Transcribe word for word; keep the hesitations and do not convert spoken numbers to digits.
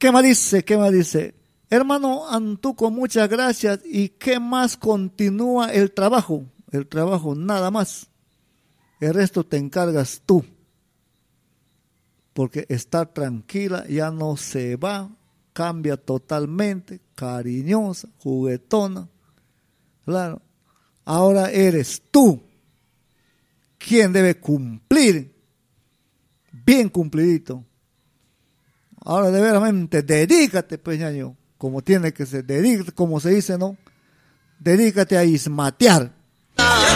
¿Qué más dice? ¿Qué más dice? Hermano Antuco, muchas gracias. ¿Y qué más continúa el trabajo? El trabajo, nada más. El resto te encargas tú. Porque estar tranquila ya no se va, cambia totalmente, cariñosa, juguetona. Claro. Ahora eres tú quien debe cumplir, bien cumplidito. Ahora de veramente dedícate, pues, ñaño, como tiene que ser, dedícate, como se dice, ¿no? Dedícate a ismatear.